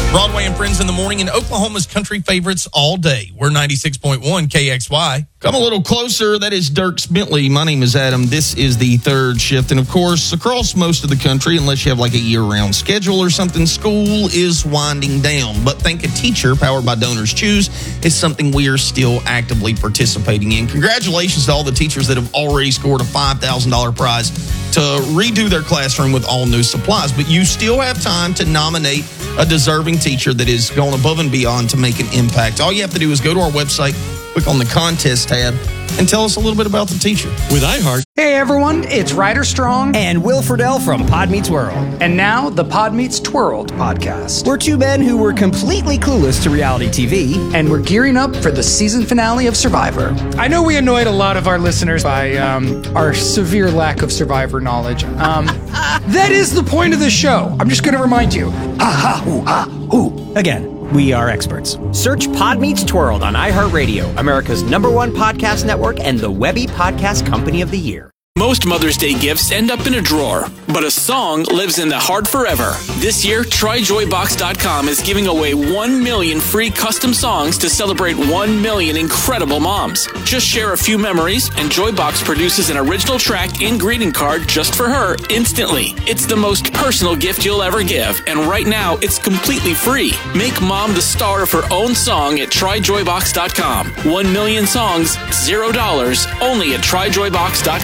Broadway and Friends in the morning and Oklahoma's country favorites all day. We're 96.1 KXY. Come a little closer. That is Dierks Bentley. My name is Adam. This is the third shift. And, of course, across most of the country, unless you have like a year-round schedule or something, school is winding down. But Think a Teacher, powered by Donors Choose, is something we are still actively participating in. Congratulations to all the teachers that have already scored a $5,000 prize to redo their classroom with all new supplies. But you still have time to nominate a deserving teacher that is going above and beyond to make an impact. All you have to do is go to our website, click on the contest tab, and tell us a little bit about the teacher. With iHeart. Hey everyone, it's Ryder Strong and Will Friedle from Pod Meets World. And now the Pod Meets Twirled podcast. We're two men who were completely clueless to reality TV. And we're gearing up for the season finale of Survivor. I know we annoyed a lot of our listeners by our severe lack of Survivor knowledge. That is the point of the show. I'm just going to remind you. Ha ha hoo ha hoo. Again. We are experts. Search Pod Meets Twirled on iHeartRadio, America's #1 podcast network and the Webby Podcast Company of the Year. Most Mother's Day gifts end up in a drawer, but a song lives in the heart forever. This year, TryJoyBox.com is giving away 1 million free custom songs to celebrate 1 million incredible moms. Just share a few memories, and Joybox produces an original track and greeting card just for her instantly. It's the most personal gift you'll ever give, and right now, it's completely free. Make mom the star of her own song at TryJoyBox.com. 1 million songs, $0, only at TryJoyBox.com.